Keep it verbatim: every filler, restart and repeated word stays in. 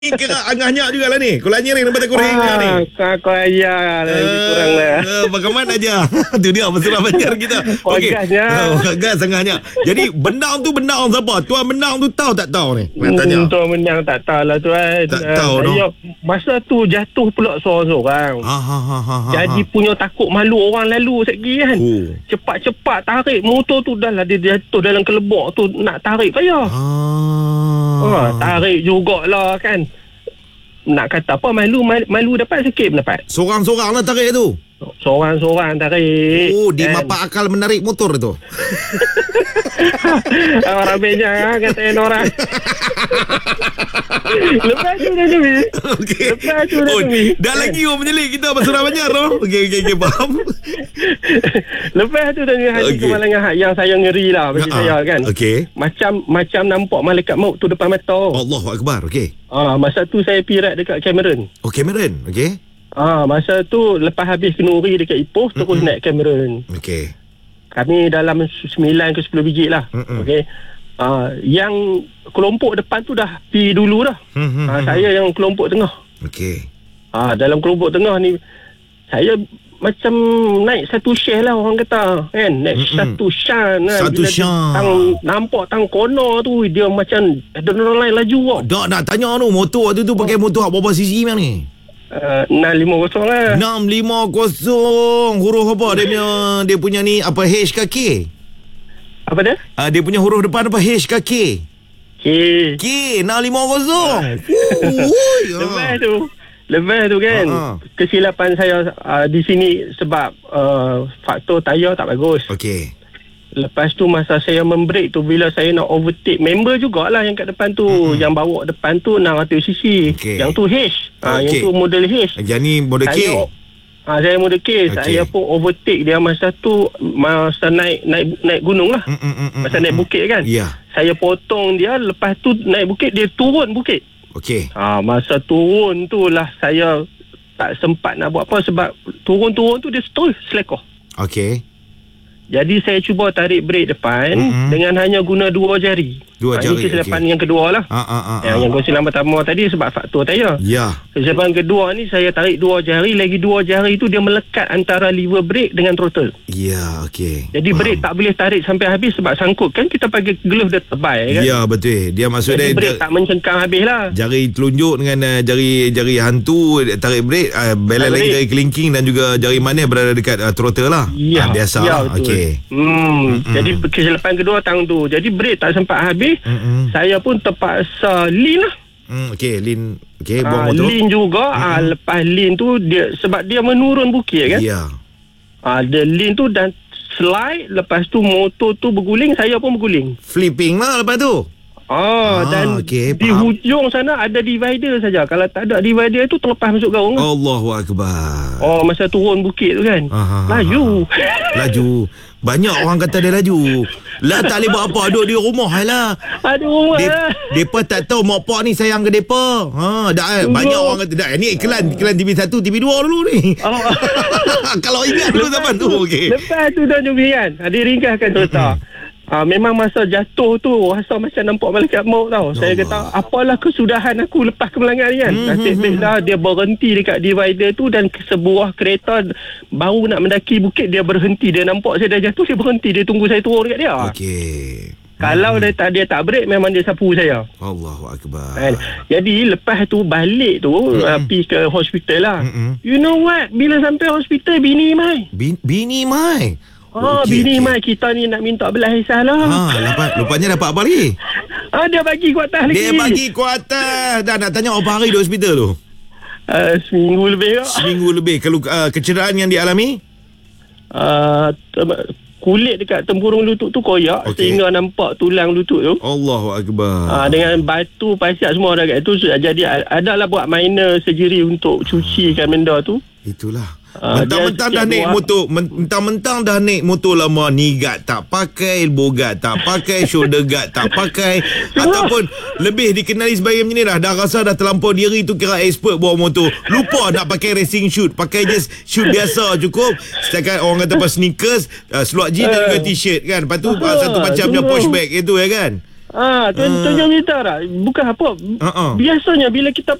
Kira angahnya juga lah ni. Kulanya ni nampak kurang ah, ni. Kau ayah lah, lebih kurang lah. Uh, bagaimana aja? Tu dia pesuruh banjar kita. Okey. Gasnya. Oh, gas angahnya. Jadi benang tu benang siapa? Tuan benang tu tahu tak tahu ni? Nak tanya. Hmm, tuan menang tak tahu lah tuan. Tak Ah, tahu, saya, masa tu jatuh pula seorang-seorang. Ha ha ha ha. ha. Jadi punya takut malu orang lalu sekali kan. Oh. Cepat-cepat tarik motor tu, dah lah dia jatuh dalam kelebok tu, nak tarik payah. Ah. Ah, tarik jugalah kan. Nak kata apa, malu malu, malu dapat sikit pun dapat. Sorang-sorang lah tarik tu. Seorang-seorang tarik. Oh, dia kan. mapak akal menarik motor tu. Orang beja kata orang. Lepas tu dah demi. Okey. Lepas tu dah Oh, demi. dah lagi orang menyelit kita pesuruh banjar tu. Okey okey okey faham. Lepas tu dah hati Okey. kemalangan hak yang saya ngeri lah bagi Ha-ha. saya kan. Okey. Macam macam nampak malaikat maut tu depan mata. Allahu akbar. Okey. Ah, masa tu saya pirat dekat Cameron. Oh, Cameron. Okey. Ah, masa tu lepas habis kenuri dekat Ipoh terus Mm-mm. naik Cameron. Okey. Kami dalam sembilan ke sepuluh biji lah. Mm-mm. Okey. Ah, yang kelompok depan tu dah pi dulu dah. Hmm, hmm, Ah, hmm. saya yang kelompok tengah. Okey. Ah, dalam kelompok tengah ni saya macam naik satu share lah orang kata kan, naik Mm-mm. satu shan kan. Satu Bila shan. tang, nampak tang corner tu dia macam ada orang lain laju tau. Dak nak tanya tu motor waktu tu pakai motor berapa cc memang ni? Uh, enam lima kosong lah. enam lima kosong. Huruf apa dia punya dia punya ni apa H ke K? Apa dia? Uh, dia punya huruf depan apa H ke K? Okay. K enam lima kosong. Lepas tu Lepas tu kan Ha, ha. kesilapan saya uh, di sini sebab uh, faktor tayar tak bagus. Okey. Lepas tu masa saya membrake tu, bila saya nak overtake member jugalah yang kat depan tu, Mm-mm. yang bawa depan tu enam ratus cc. Okey. Yang tu H. Ah, Okey. yang tu model H. Yang ni model K. Saya, ah, saya model K. Okey. Saya pun overtake dia masa tu, masa naik naik naik gunung lah. Mm, mm, mm, mm, Masa naik mm. bukit kan. Ya. Saya potong dia, lepas tu naik bukit, dia turun bukit. Okey. Ah, masa turun tu lah saya tak sempat nak buat apa sebab turun-turun tu dia terus selekoh. Okey. Jadi saya cuba tarik brake depan Mm-mm. dengan hanya guna dua jari. Dua Ah, jari, Ini kesilapan okey. yang kedua lah. Ha ha ha. Yang, yang kesilapan pertama tadi sebab faktor tayar. Ya. Kesilapan kedua ni saya tarik dua jari, lagi dua jari tu dia melekat antara lever brake dengan throttle. Ya, okey. Jadi Faham. brake tak boleh tarik sampai habis sebab sangkut kan, kita pakai glove dia tebal kan. Ya, betul. Dia maksud Jadi dia brake tak mencengkang habis lah. jari telunjuk dengan uh, jari jari hantu tarik brake, uh, bela Tarik lagi brake. jari kelingking dan juga jari manis berada dekat uh, throttle lah. Ya, Ah, biasa ya, lah. betul. Okey. Hmm, Mm-mm. jadi kesilapan kedua tang tu. Jadi brake tak sempat habis. Mm-mm. Saya pun terpaksa lean lah. Hmm, okey, Lin. Okey, buang Ah, motor. lean juga. Ah, lepas lean tu dia sebab dia menurun bukit kan. Ya. Ah, dia lean tu dan slide, lepas tu motor tu berguling, saya pun berguling. Flipping lah lepas tu. Ah, Ah, dan okey, di faham. hujung sana ada divider saja. Kalau tak ada divider tu terlepas masuk gaung. Oh. Allahu akbar. oh, masa turun bukit tu kan. Ah, ah, Laju. Laju. Banyak orang kata dia laju. Lah tak boleh buat apa, duduk di rumah lah. Aduh. Dep, ah. depa tak tahu mak pak ni sayang ke depa. Ha, dah banyak orang kata dah ni iklan iklan T V satu, T V dua dulu ni. Oh. Kalau ingat dulu zaman tu okey. Lepas tu dah Jumi kan, ada ringkaskan cerita. Ah, memang masa jatuh tu rasa macam nampak malaikat maut tau. Saya Allah. kata apalah kesudahan aku lepas kemenangan ni kan. Hmm, Nasib hmm, baiklah dia berhenti dekat divider tu, dan ke- sebuah kereta baru nak mendaki bukit dia berhenti. Dia nampak saya dah jatuh, dia berhenti, dia tunggu saya turun dekat dia. Okey. Kalau dia tak dia tak break, memang dia sapu saya. Allahu akbar. Kan? Jadi lepas tu balik tu Mm-mm. uh, pergi ke hospital lah. Mm-mm. You know what? Bila sampai hospital bini mai. Bin, bini mai. Ah, Okey, bini okey. mai kita ni nak minta belah hisah lah. Ha, lepas lupanya dapat apa lagi? Ah, dia bagi kuatah lagi. Dia bagi kuatan. Dah nak tanya berapa hari di hospital tu? Uh, seminggu lebih kak. Seminggu lebih. Kalau uh, kecederaan yang dialami? Uh, tem- kulit dekat tempurung lutut tu koyak, Okey. sehingga nampak tulang lutut tu. Allahu akbar. Ah, dengan batu pasiak semua ada kat tu. Jadi a- adalah buat minor surgery untuk cucikan benda tu. Itulah. Ah, Mentang-mentang dia dah setiap naik buah- motor, mentang-mentang dah naik motor lama, knee guard tak pakai, elbow guard tak pakai, shoulder guard tak pakai, ataupun lebih dikenali sebagai macam ni dah, dah rasa dah terlampau diri tu kira expert bawa motor. Lupa nak pakai racing shoe, pakai just shoe biasa cukup. Setakat orang kata apa sneakers, uh, seluar jeans dan juga t-shirt kan. Lepas tu uh, satu macam punya pushback itu ya kan. Ah, tuan Ah. tuan jangan minta tak? Bukan apa. Ah, ah. Biasanya bila kita